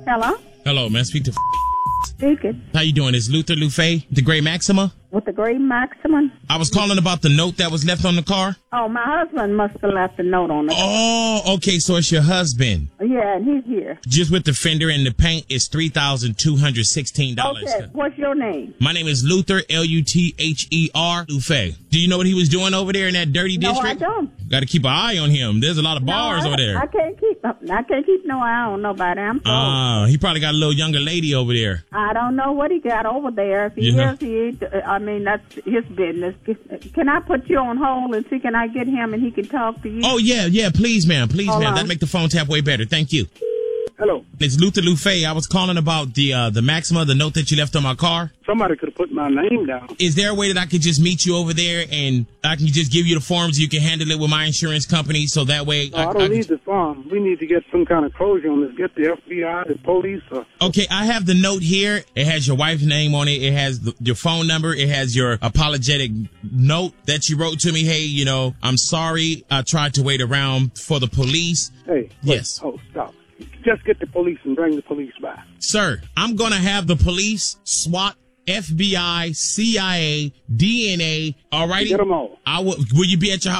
Hello? Hello, man. Speak to Speaking. How you doing? It's Luther Lufe, the Great Maxima. With the Great Maximum? I was calling about the note that was left on the car. Oh, my husband must have left a note on it. Oh, okay. So it's your husband. Yeah, and he's here. Just with the fender and the paint, it's $3,216. Okay, what's your name? My name is Luther, Luther, Lufe. Do you know what he was doing over there in that dirty district? No, I don't. Got to keep an eye on him. There's a lot of bars over there. I can't keep no eye on nobody. I'm sorry. He probably got a little younger lady over there. I don't know what he got over there. If he that's his business. Can I put you on hold and see, can I get him and he can talk to you? Oh, yeah, please, ma'am. Hold on. That'd make the phone tap way better. Thank you. Hello. It's Luther Lufe. I was calling about the Maxima, the note that you left on my car. Somebody could have put my name down. Is there a way that I could just meet you over there and I can just give you the forms? You can handle it with my insurance company, so that way... I don't need the form. We need to get some kind of closure on this. Get the FBI, the police. Okay, I have the note here. It has your wife's name on it. It has your phone number. It has your apologetic note that you wrote to me. Hey, I'm sorry. I tried to wait around for the police. Hey. Wait. Yes. Oh, stop. Just get the police and bring the police by. Sir, I'm going to have the police, SWAT, FBI, CIA, DNA, all righty? Get them all. Will you be at your house?